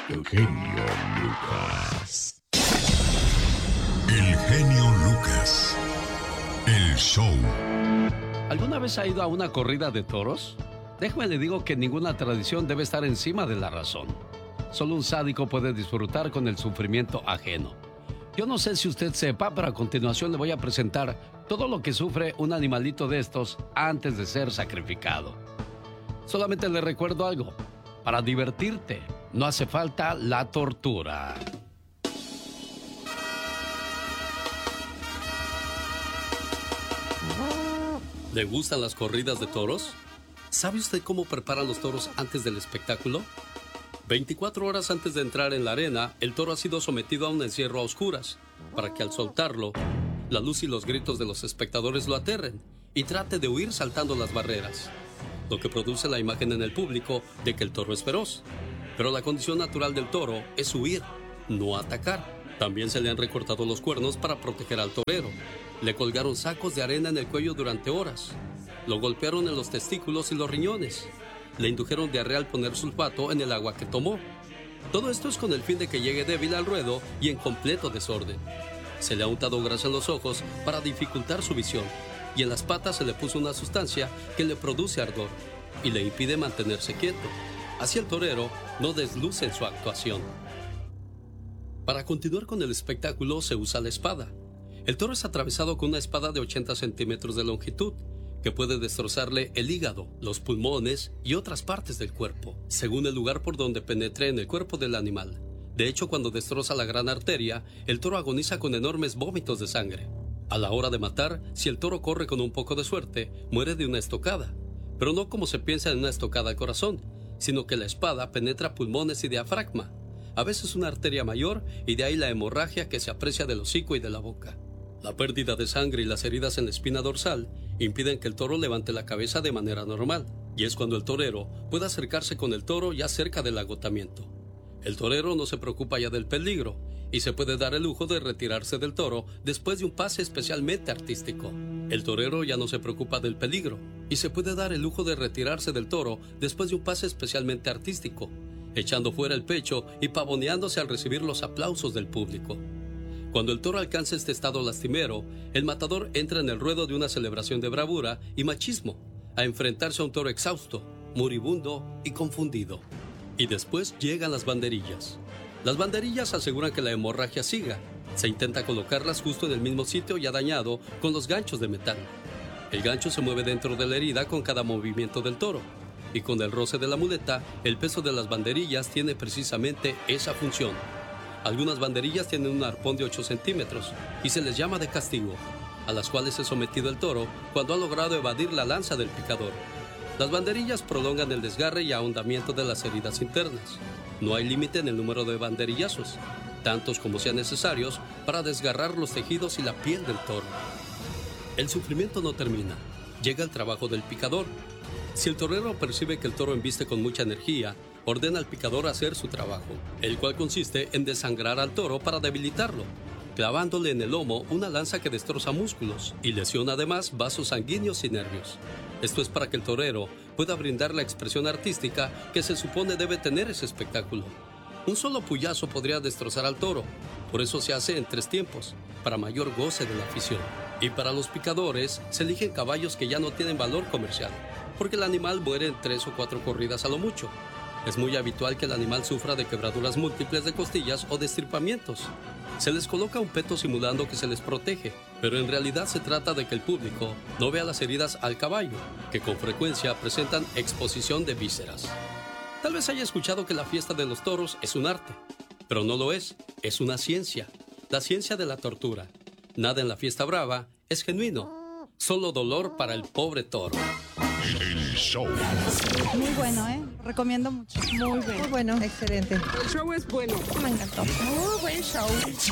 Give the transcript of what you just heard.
El genio Lucas. El genio Lucas. El show. ¿Alguna vez ha ido a una corrida de toros? Déjame le digo que ninguna tradición debe estar encima de la razón. Solo un sádico puede disfrutar con el sufrimiento ajeno. Yo no sé si usted sepa, pero a continuación le voy a presentar todo lo que sufre un animalito de estos antes de ser sacrificado. Solamente le recuerdo algo. Para divertirte, no hace falta la tortura. ¿Le gustan las corridas de toros? ¿Sabe usted cómo preparan los toros antes del espectáculo? 24 horas antes de entrar en la arena, el toro ha sido sometido a un encierro a oscuras, para que al soltarlo, la luz y los gritos de los espectadores lo aterren y trate de huir saltando las barreras, lo que produce la imagen en el público de que el toro es feroz. Pero la condición natural del toro es huir, no atacar. También se le han recortado los cuernos para proteger al torero. Le colgaron sacos de arena en el cuello durante horas. Lo golpearon en los testículos y los riñones. Le indujeron diarrea al poner sulfato en el agua que tomó. Todo esto es con el fin de que llegue débil al ruedo y en completo desorden. Se le ha untado grasa en los ojos para dificultar su visión, y en las patas se le puso una sustancia que le produce ardor y le impide mantenerse quieto. Así el torero no desluce en su actuación. Para continuar con el espectáculo se usa la espada. El toro es atravesado con una espada de 80 centímetros de longitud, que puede destrozarle el hígado, los pulmones y otras partes del cuerpo, según el lugar por donde penetre en el cuerpo del animal. De hecho, cuando destroza la gran arteria, el toro agoniza con enormes vómitos de sangre. A la hora de matar, si el toro corre con un poco de suerte, muere de una estocada. Pero no como se piensa en una estocada al corazón, sino que la espada penetra pulmones y diafragma, a veces una arteria mayor, y de ahí la hemorragia que se aprecia del hocico y de la boca. La pérdida de sangre y las heridas en la espina dorsal impiden que el toro levante la cabeza de manera normal, y es cuando el torero puede acercarse con el toro ya cerca del agotamiento. El torero no se preocupa ya del peligro y se puede dar el lujo de retirarse del toro después de un pase especialmente artístico. El torero ya no se preocupa del peligro y se puede dar el lujo de retirarse del toro después de un pase especialmente artístico, echando fuera el pecho y pavoneándose al recibir los aplausos del público. Cuando el toro alcanza este estado lastimero, el matador entra en el ruedo de una celebración de bravura y machismo, a enfrentarse a un toro exhausto, moribundo y confundido. Y después llegan las banderillas. Las banderillas aseguran que la hemorragia siga. Se intenta colocarlas justo en el mismo sitio ya dañado con los ganchos de metal. El gancho se mueve dentro de la herida con cada movimiento del toro, y con el roce de la muleta, el peso de las banderillas tiene precisamente esa función. Algunas banderillas tienen un arpón de 8 centímetros y se les llama de castigo, a las cuales es sometido el toro cuando ha logrado evadir la lanza del picador. Las banderillas prolongan el desgarre y ahondamiento de las heridas internas. No hay límite en el número de banderillazos, tantos como sean necesarios para desgarrar los tejidos y la piel del toro. El sufrimiento no termina. Llega el trabajo del picador. Si el torero percibe que el toro embiste con mucha energía, ordena al picador hacer su trabajo, el cual consiste en desangrar al toro para debilitarlo, clavándole en el lomo una lanza que destroza músculos y lesiona además vasos sanguíneos y nervios. Esto es para que el torero pueda brindar la expresión artística que se supone debe tener ese espectáculo. Un solo puyazo podría destrozar al toro, por eso se hace en 3 tiempos, para mayor goce de la afición. Y para los picadores se eligen caballos que ya no tienen valor comercial, porque el animal muere en 3 o 4 corridas a lo mucho. Es muy habitual que el animal sufra de quebraduras múltiples de costillas o de estirpamientos. Se les coloca un peto simulando que se les protege, pero en realidad se trata de que el público no vea las heridas al caballo, que con frecuencia presentan exposición de vísceras. Tal vez haya escuchado que la fiesta de los toros es un arte, pero no lo es una ciencia, la ciencia de la tortura. Nada en la fiesta brava es genuino, solo dolor para el pobre toro. El show. Muy bueno, Recomiendo mucho. Muy bueno. Muy bueno. Excelente. El show es bueno. Me encantó. Muy buen show.